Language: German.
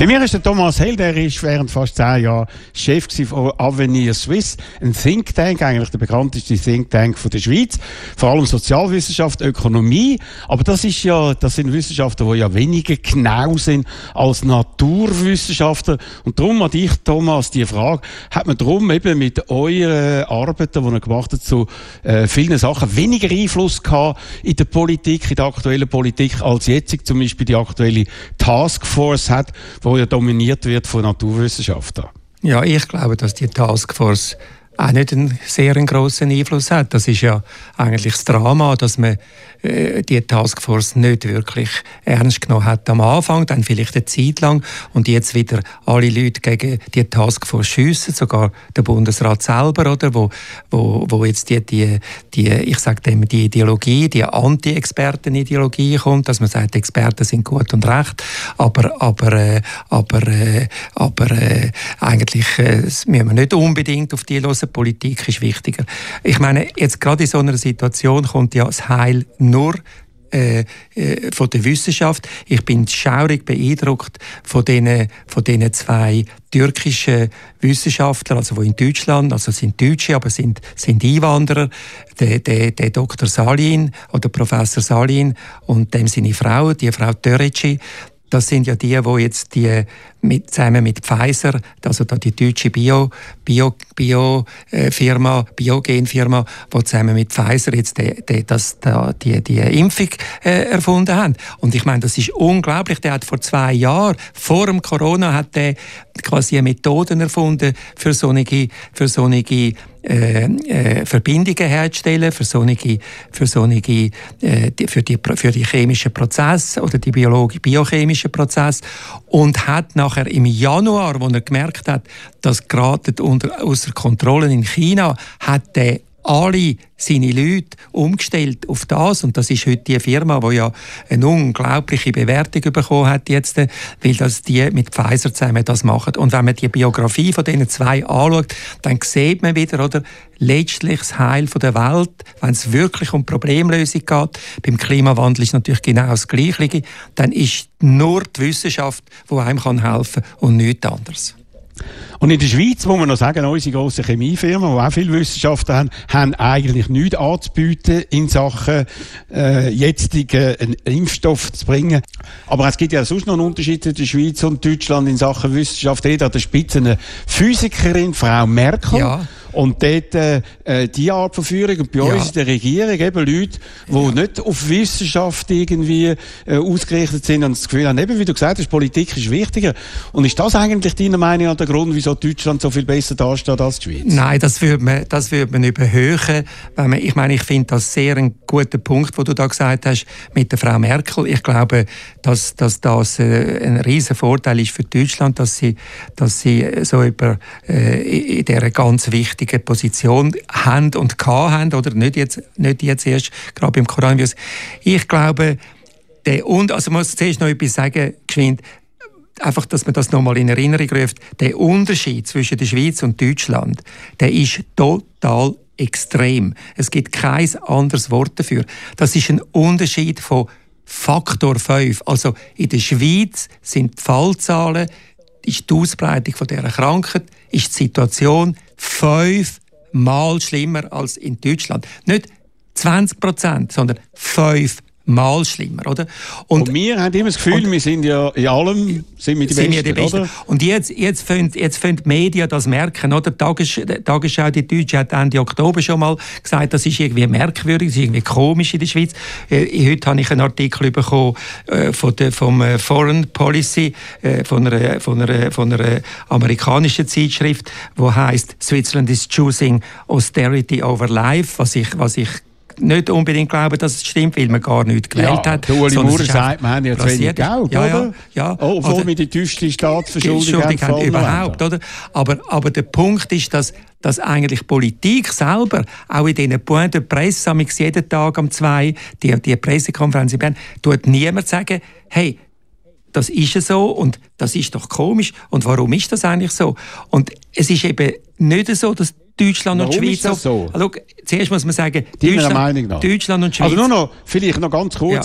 Bei mir ist der Thomas Hell, der ist während fast 10 Jahren Chef von Avenir Suisse, ein Think Tank, eigentlich der bekannteste Think Tank von der Schweiz, vor allem Sozialwissenschaft, Ökonomie, aber das sind Wissenschaften, die ja weniger genau sind als Naturwissenschaftler, und darum an dich, Thomas, die Frage, hat man darum eben mit euren Arbeiten, die ihr gemacht habt, zu vielen Sachen weniger Einfluss gehabt in der Politik, in der aktuellen Politik, als jetzt zum Beispiel die aktuelle Taskforce hat, die ja dominiert wird von Naturwissenschaftlern? Ja, ich glaube, dass die Taskforce auch nicht einen sehr grossen Einfluss hat. Das ist ja eigentlich das Drama, dass man die Taskforce nicht wirklich ernst genommen hat am Anfang, dann vielleicht eine Zeit lang, und jetzt wieder alle Leute gegen die Taskforce schiessen, sogar der Bundesrat selber, oder, wo jetzt die ich sage dem, die Ideologie, die Anti-Experten-Ideologie kommt, dass man sagt, Experten sind gut und recht, aber eigentlich müssen wir nicht unbedingt auf die hören. Politik ist wichtiger. Ich meine, jetzt gerade in so einer Situation kommt ja das Heil nur von der Wissenschaft. Ich bin schaurig beeindruckt von diesen 2 türkischen Wissenschaftlern, also die in Deutschland, also sind Deutsche, aber sind Einwanderer, der Dr. Salin oder Professor Salin und dem seine Frau, die Frau Töreci. Das sind ja die jetzt zusammen mit Pfizer, also da die deutsche Biogenfirma, die zusammen mit Pfizer jetzt die Impfung erfunden haben. Und ich meine, das ist unglaublich. Der hat vor 2 Jahren, vor dem Corona, hat der quasi Methoden erfunden für solche Verbindungen herzustellen, für die chemischen Prozesse oder die biochemischen Prozesse, und hat nachher im Januar, wo er gemerkt hat, dass gerade außer Kontrolle in China, hat der alle seine Leute umgestellt auf das, und das ist heute die Firma, die ja eine unglaubliche Bewertung bekommen hat jetzt, weil die mit Pfizer zusammen das machen. Und wenn man die Biografie von diesen 2 anschaut, dann sieht man wieder, oder, letztlich das Heil der Welt, wenn es wirklich um Problemlösung geht. Beim Klimawandel ist natürlich genau das Gleiche. Dann ist nur die Wissenschaft, die einem helfen kann, und nichts anderes. Und in der Schweiz, muss man noch sagen, unsere grossen Chemiefirmen, die auch viele Wissenschaftler haben eigentlich nichts anzubieten in Sachen jetzigen Impfstoff zu bringen. Aber es gibt ja sonst noch einen Unterschied zwischen der Schweiz und Deutschland in Sachen Wissenschaft. Dort an der Spitze eine Physikerin, Frau Merkel. Ja. Und dort die Art von Führung. Und bei uns in der Regierung eben Leute, die nicht auf Wissenschaft irgendwie ausgerichtet sind und das Gefühl haben, eben wie du gesagt hast, Politik ist wichtiger. Und ist das eigentlich deiner Meinung nach der Grund, wieso Deutschland so viel besser dasteht als die Schweiz? Nein, das würde man überhöhen. Ich finde das sehr ein guter Punkt, den du da gesagt hast mit der Frau Merkel. Ich glaube, dass das ein riesen Vorteil ist für Deutschland, dass sie so in dieser ganz wichtigen Position haben und haben, oder nicht jetzt erst, gerade beim Coronavirus. Ich glaube, also muss zuerst noch etwas sagen, geschwind, einfach, dass man das nochmal in Erinnerung ruft. Der Unterschied zwischen der Schweiz und Deutschland, der ist total extrem. Es gibt kein anderes Wort dafür. Das ist ein Unterschied von Faktor 5. Also in der Schweiz sind die Fallzahlen, ist die Ausbreitung von dieser Krankheit, ist die Situation 5-mal schlimmer als in Deutschland. Nicht 20%, sondern 5-mal schlimmer, oder? Und wir haben immer das Gefühl, wir sind ja in allem die Besten, oder? Und jetzt fangen die Medien das merken, oder? Die Tagesschau, die Deutsche, hat Ende Oktober schon mal gesagt, das ist irgendwie merkwürdig, das ist irgendwie komisch in der Schweiz. Heute habe ich einen Artikel bekommen vom Foreign Policy, von einer amerikanischen Zeitschrift, wo heißt Switzerland is choosing austerity over life, was ich nicht unbedingt glaube, dass es stimmt, weil man gar nichts gewählt hat. Der Uli Maurer sagt, wir haben ja zu wenig Geld, oder? Ja. Obwohl wir die tiefste Staatsverschuldung haben. Überhaupt, oder? Aber der Punkt ist, dass eigentlich Politik selber, auch in diesen Point de Presse, jeden Tag um 2, die Pressekonferenz in Bern, tut niemand sagen, hey, das ist ja so und das ist doch komisch und warum ist das eigentlich so? Und es ist eben nicht so, dass Deutschland und Schweiz so. Also, zuerst muss man sagen, Deutschland und Schweiz. Also vielleicht noch ganz kurz. Ja.